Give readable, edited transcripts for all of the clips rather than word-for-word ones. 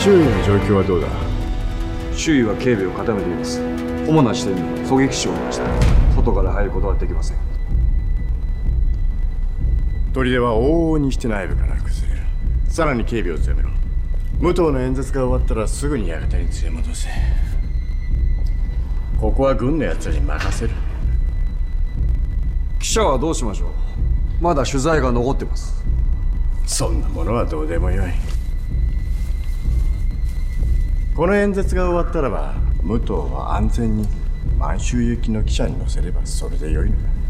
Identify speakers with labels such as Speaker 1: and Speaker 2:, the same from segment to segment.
Speaker 1: 周囲の状況はどうだ？
Speaker 2: 周囲は警備を固めています。主な支店に狙撃手を置きました。外から入ることはできません。
Speaker 1: 砦は往々にして内部から崩れる。さらに警備を強めろ。武藤の演説が終わったらすぐに館に連れ戻せ。ここは軍のやつに任せる。
Speaker 2: 記者はどうしましょう？まだ取材が残ってます。
Speaker 1: そんなものはどうでもよい。この演説が終わったらば武藤は安全に満州行きの汽車に乗せればそれでよいのだ。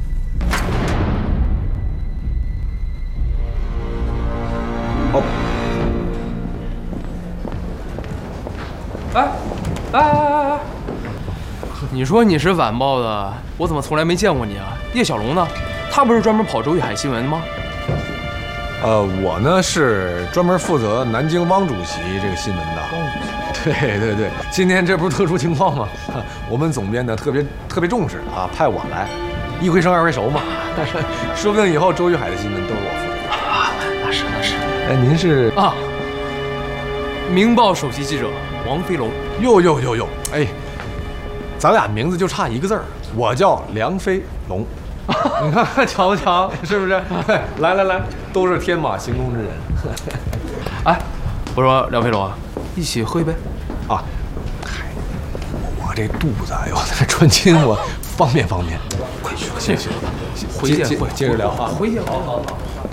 Speaker 3: 你说你是晚报的，我怎么从来没见过你啊？叶小龙呢？他不是专门跑周玉海新闻的吗？
Speaker 4: 我呢是专门负责南京汪主席这个新闻的。对，今天这不是特殊情况吗？我们总编呢特别重视啊，派我来，一回生二回熟嘛。说不定以后周玉海的新闻都是我负责的。
Speaker 3: 啊，那是。
Speaker 4: 哎，您是
Speaker 3: 啊，明报首席记者王飞龙。
Speaker 4: 哟，哎，咱俩名字就差一个字儿，我叫梁飞龙。你看，瞧不瞧？是不是？来，都是天马行空之人。
Speaker 3: 哎，我说梁飞龙啊，一起喝一杯。
Speaker 4: 啊，嗨，我这肚子，哎呦，这穿筋我方便。快去，谢谢。
Speaker 3: 回见，
Speaker 4: 接着聊啊。
Speaker 3: 回见，好。